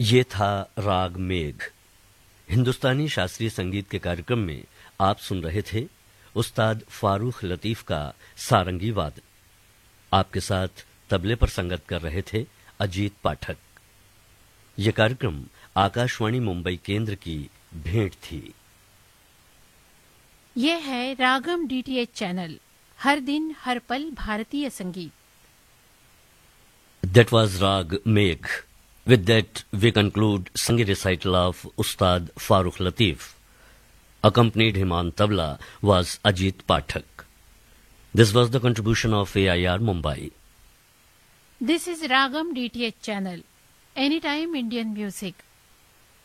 ये था राग मेघ। हिंदुस्तानी शास्त्रीय संगीत के कार्यक्रम में आप सुन रहे थे उस्ताद फारूक लतीफ का सारंगी वादन। आपके साथ तबले पर संगत कर रहे थे अजीत पाठक। यह कार्यक्रम आकाशवाणी मुंबई केंद्र की भेंट थी। यह है रागम डीटीएच चैनल, हर दिन हर पल भारतीय संगीत। That was Rag Megh. With that, we conclude Sangeet recital of Ustad Farooq Latif. Accompanied him on tabla was Ajit Pathak. This was the contribution of AIR Mumbai. This is Ragam DTH channel, anytime Indian music.